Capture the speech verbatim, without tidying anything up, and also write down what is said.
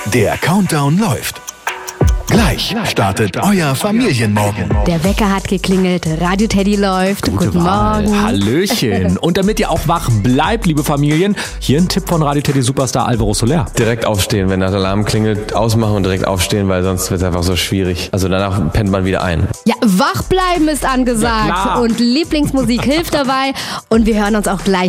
Der Countdown läuft. Gleich startet euer Familienmorgen. Der Wecker hat geklingelt, Radio Teddy läuft. Gute Guten Wahl. Morgen. Hallöchen. Und damit ihr auch wach bleibt, liebe Familien, hier ein Tipp von Radio Teddy Superstar Alvaro Soler. Direkt aufstehen, wenn der Alarm klingelt, ausmachen und direkt aufstehen, weil sonst wird es einfach so schwierig. Also danach pennt man wieder ein. Ja, wach bleiben ist angesagt Ja, klar. und Lieblingsmusik hilft dabei. Und wir hören uns auch gleich